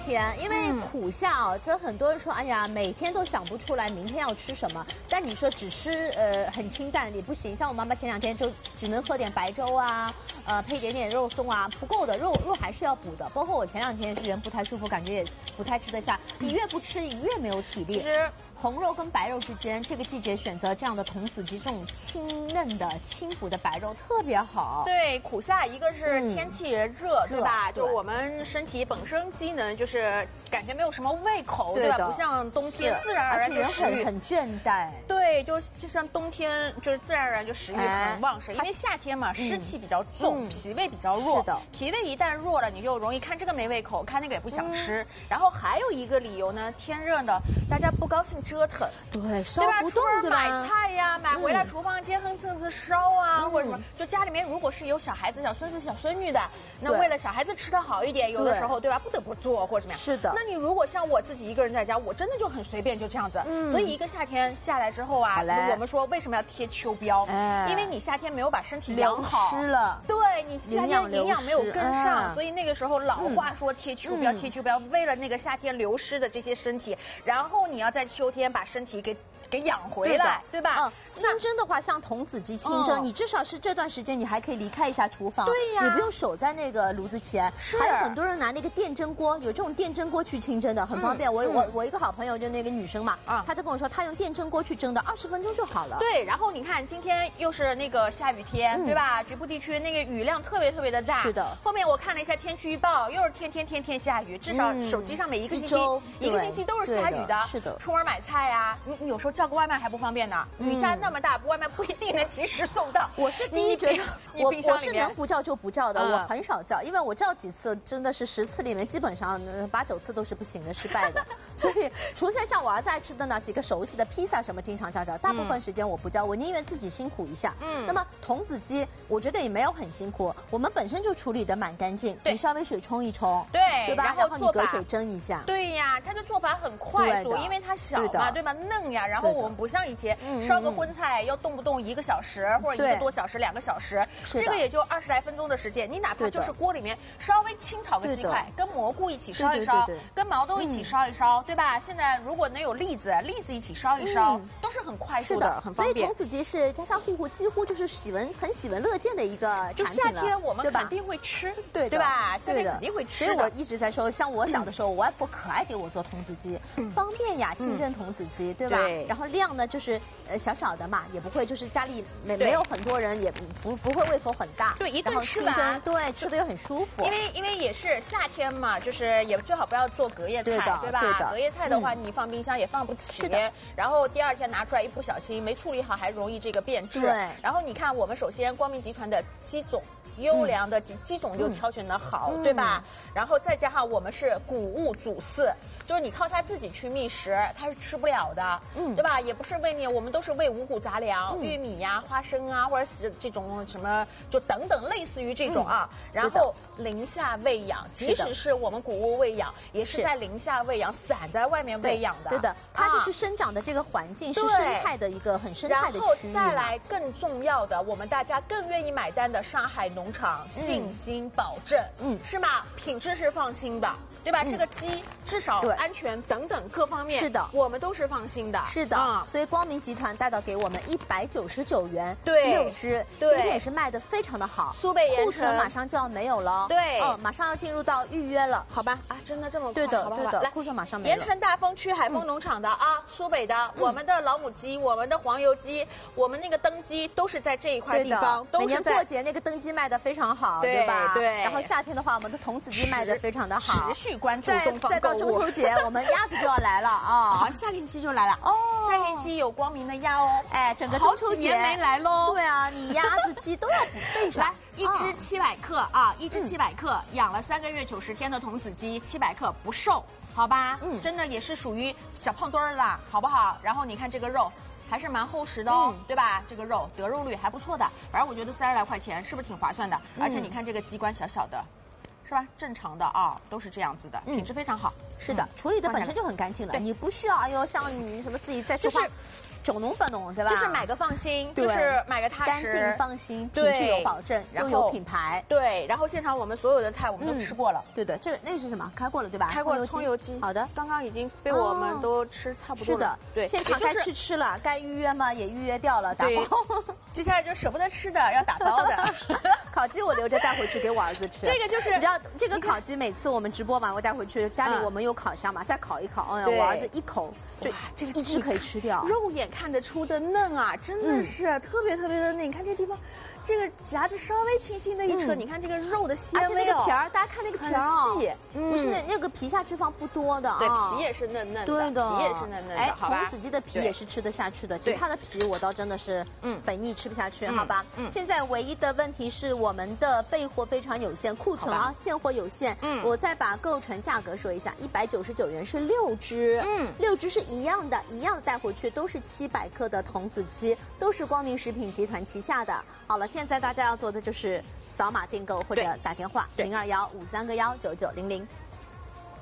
天，因为苦夏啊，这很多人说，哎呀，每天都想不出来明天要吃什么。但你说只吃很清淡也不行，像我妈妈前2天就只能喝点白粥啊，配一点点肉松啊，不够的，肉还是要补的。包括我前2天是人不太舒服，感觉也不太吃得下。你越不吃，你越没有体力。其实红肉跟白肉之间，这个季节选择这样的童子鸡这种清嫩的、轻补的白肉特别好。 对，苦夏一个是天气热，对吧？就我们身体本身机能就是感觉没有什么胃口，对吧？不像冬天自然而然就食欲很倦怠。 对，就像冬天就是自然而然就食欲很旺盛，因为夏天嘛湿气比较重，脾胃比较弱。 是的， 脾胃一旦弱了，你就容易看这个没胃口，看那个也不想吃。然后还有一个理由呢，天热呢，大家不高兴折腾， 对，烧不动， 对吧？买菜呀，买回来厨房间哼蹭子烧啊，或者什么，就家里面如果是有小孩子、小孙子、小孙女的，那为了小孩子吃得好一点，有的时候对吧，不得不做或者怎么样。 是的。 那你如果像我自己一个人在家，我真的就很随便，就这样子。所以一个夏天下来之后啊，我们说为什么要贴秋膘？因为你夏天没有把身体养好， 流失了。 对你夏天营养没有跟上，所以那个时候老话说贴秋膘，贴秋膘，为了那个夏天流失的这些身体，然后你要在秋天把身体给养回来，对吧？ 清蒸的话，像童子鸡清蒸，你至少是这段时间你还可以离开一下厨房， 对呀， 你不用守在那个炉子前。还有很多人拿那个电蒸锅，有这种电蒸锅去清蒸的，很方便。我一个好朋友就那个女生嘛，她就跟我说，她用电蒸锅去蒸的，20分钟就好了。 对，然后你看今天又是那个下雨天，对吧？局部地区那个雨量特别特别的大。 是的。 后面我看了一下天气预报，又是天下雨，至少手机上每一个星期都是下雨的。 是的。 出门买菜呀，你有时候叫个外卖还不方便呢。雨下那么大，外卖不一定能及时送到。 我是第一觉得，我是能不叫就不叫的，我很少叫，因为我叫几次真的是10次里面基本上8、9次都是不行的，失败的。所以除非像我儿子爱吃的那几个熟悉的披萨什么，经常叫，大部分时间我不叫，我宁愿自己辛苦一下。那么童子鸡，我觉得也没有很辛苦，我们本身就处理得蛮干净，你稍微水冲一冲， 对吧？然后你隔水蒸一下。 对呀，它的做法很快速，因为它小嘛，对吧？嫩呀，然后我们不像以前烧个荤菜要动不动1个小时或者1个多小时、2个小时，这个也就20来分钟的时间。你哪怕就是锅里面稍微清炒个鸡块，跟蘑菇一起烧一烧，跟毛豆一起烧一烧，对吧？现在如果能有栗子一起烧一烧，都是很快速的，很方便。 所以童子鸡是家家户户几乎就是很喜闻乐见的一个产品了。 就夏天我们肯定会吃，对吧？夏天肯定会吃。 所以我一直在说，像我小的时候，我外婆可爱给我做童子鸡，方便呀，清蒸童子鸡，对吧？然后量呢就是小小的嘛，也不会就是家里没有很多人，也不会胃口很大。 对，一顿吃完， 对，吃的又很舒服。 因为也是夏天嘛，就是也最好不要做隔夜菜，对吧？隔夜菜的话，你放冰箱也放不起。是的。然后第2天拿出来一不小心没处理好，还容易这个变质。 对。 然后你看，我们首先光明集团的鸡种。优良的鸡种就挑选的好，对吧？然后再加上我们是谷物主饲，就是你靠它自己去觅食，它是吃不了的，对吧？也不是喂你，我们都是喂五谷杂粮，玉米呀、花生啊，或者是这种什么就等等类似于这种啊。然后零下喂养，即使是我们谷物喂养，也是在零下喂养，散在外面喂养的。 对的，它就是生长的这个环境是生态的一个很生态的区域。 然后再来更重要的，我们大家更愿意买单的上海农场信心保证，是吗？品质是放心的，对吧？这个鸡至少安全等等各方面，是的，我们都是放心的。 是的，所以光明集团带到给我们199元， 对 ，6只，今天也是卖的非常的好。 苏北盐库存马上就要没有了， 对， 马上要进入到预约了，好吧？ 啊，真的这么快？ 对的， 好吧， 对的，来，库存马上没了。 盐城大丰区海丰农场的啊，苏北的，我们的老母鸡，我们的黄油鸡，我们那个灯鸡都是在这一块地方， 每年过节那个灯鸡卖的非常好，对吧？ 对。 然后夏天的话，我们的童子鸡卖的非常的好， 持续关注东方购物。 再到中秋节，我们鸭子就要来了啊！ 好，下个星期就来了哦。下个星期有光明的鸭哦。 哎，整个中秋节没来喽。 对啊，你鸭子鸡都要补备上。 来，一只700克啊，一只700克，养了3个月90天的童子鸡，700克不瘦，好吧？真的也是属于小胖墩儿啦，好不好？然后你看这个肉。还是蛮厚实的哦，对吧？这个肉得肉率还不错的，反正我觉得30来块钱是不是挺划算的？而且你看这个鸡冠小小的，是吧？正常的啊，都是这样子的，品质非常好。 是的，处理的本身就很干净了，你不需要哎呦像你什么自己在厨房。 种农本农，对吧？ 就是买个放心， 对就是买个踏干实， 净放心，品对质有保证， 然后又有品牌。 对，然后现场我们所有的菜我们都吃过了。 对的，这个那个是什么？开过了对吧？ 开过葱油鸡， 好的， 刚刚已经被我们都吃差不多了。 是的， 对， 现场该吃了，该预约吗？也预约掉了，打包。 接下来就舍不得吃的要打包的。 烤鸡我留着带回去给我儿子吃。 这个就是你知道，这个烤鸡每次我们直播完我带回去，家里我们有烤箱嘛，再烤一烤，哎呀，我儿子一口就这个一只可以吃掉， 肉眼看得出的嫩啊，真的是特别特别的嫩。你看这个地方。这个夹子稍微轻轻的一扯，你看这个肉的纤维， 而且那个皮儿，大家看那个皮儿很细， 不是那个皮下脂肪不多的， 对，皮也是嫩嫩的， 对的， 皮也是嫩嫩的，好吧？ 童子鸡的皮也是吃得下去的，其他的皮我倒真的是肥腻吃不下去，好吧？现在唯一的问题是我们的备货非常有限，库存啊现货有限。我再把构成价格说一下，199元是6只，6只是一样的带回去，都是700克的童子鸡，都是光明食品集团旗下的。好了，现在大家要做的就是扫码订购或者打电话0215319900。